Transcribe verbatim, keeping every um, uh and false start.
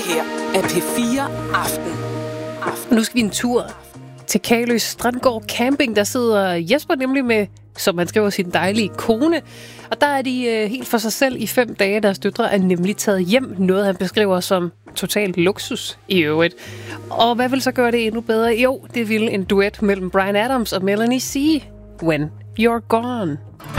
her er P fire Aften. Nu skal vi en tur til Kaløs Strandgård Camping. Der sidder Jesper nemlig med, som han skriver, sin dejlige kone. Og der er de øh, helt for sig selv i fem dage. Deres døtre er nemlig taget hjem. Noget han beskriver som totalt luksus i øvrigt. Og hvad vil så gøre det endnu bedre? Jo, det vil en duet mellem Bryan Adams og Melanie C. When You're Gone.